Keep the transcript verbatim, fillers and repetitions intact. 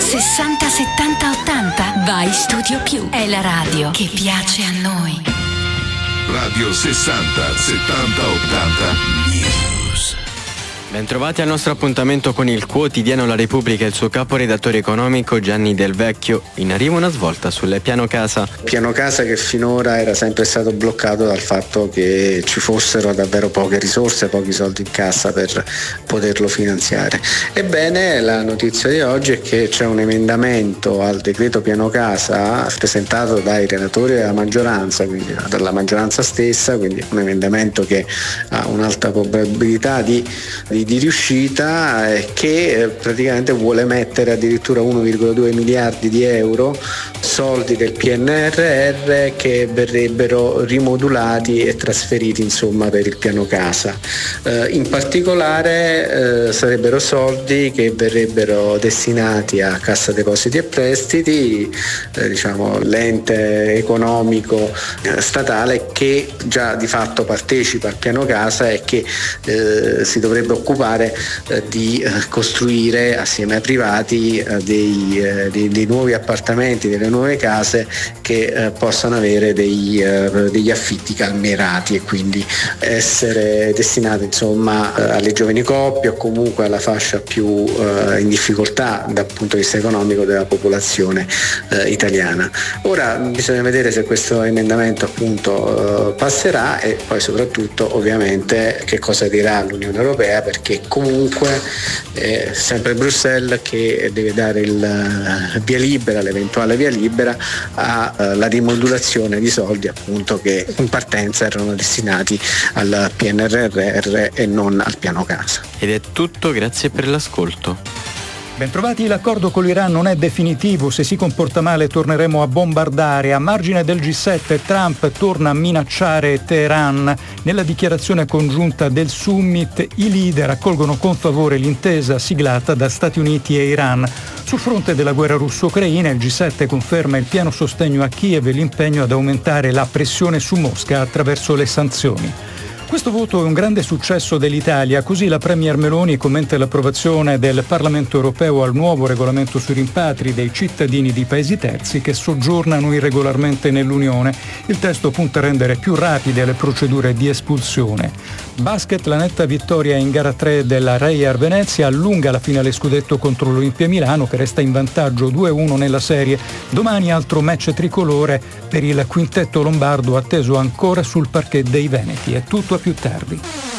sessanta settanta ottanta. Vai Studio Più. È la radio che piace a noi. Radio sessanta settanta ottanta News. Bentrovati al nostro appuntamento con il quotidiano La Repubblica e il suo caporedattore economico Gianni Del Vecchio. In arrivo una svolta sul piano casa. Piano casa che finora era sempre stato bloccato dal fatto che ci fossero davvero poche risorse, pochi soldi in cassa per poterlo finanziare. Ebbene, la notizia di oggi è che c'è un emendamento al decreto piano casa presentato dai relatori della maggioranza, quindi dalla maggioranza stessa, quindi un emendamento che ha un'alta probabilità di, di di riuscita, eh, che eh, praticamente vuole mettere addirittura uno virgola due miliardi di euro, soldi del P N R R, che verrebbero rimodulati e trasferiti insomma per il piano casa. Eh, in particolare eh, sarebbero soldi che verrebbero destinati a Cassa Depositi e Prestiti, eh, diciamo l'ente economico eh, statale che già di fatto partecipa al piano casa e che eh, si dovrebbe occupare eh, di eh, costruire assieme ai privati eh, dei, eh, dei, dei nuovi appartamenti, delle nuove case che eh, possano avere dei, eh, degli affitti calmierati e quindi essere destinati insomma eh, alle giovani coppie o comunque alla fascia più eh, in difficoltà dal punto di vista economico della popolazione eh, italiana. Ora bisogna vedere se questo emendamento appunto eh, passerà e poi soprattutto ovviamente che cosa dirà l'Unione Europea, perché comunque è sempre Bruxelles che deve dare il via libera, l'eventuale via libera alla rimodulazione di soldi appunto che in partenza erano destinati al P N R R e non al piano casa. Ed è tutto, grazie per l'ascolto. Bentrovati, l'accordo con l'Iran non è definitivo, se si comporta male torneremo a bombardare. A margine del G sette Trump torna a minacciare Teheran. Nella dichiarazione congiunta del summit i leader accolgono con favore l'intesa siglata da Stati Uniti e Iran. Sul fronte della guerra russo-ucraina il G sette conferma il pieno sostegno a Kiev e l'impegno ad aumentare la pressione su Mosca attraverso le sanzioni. Questo voto è un grande successo dell'Italia, così la Premier Meloni commenta l'approvazione del Parlamento europeo al nuovo regolamento sui rimpatri dei cittadini di paesi terzi che soggiornano irregolarmente nell'Unione. Il testo punta a rendere più rapide le procedure di espulsione. Basket, la netta vittoria in gara tre della Reyer Venezia allunga la finale scudetto contro l'Olimpia Milano che resta in vantaggio due a uno nella serie. Domani altro match tricolore per il quintetto lombardo atteso ancora sul parquet dei Veneti. È tutto a più tardi.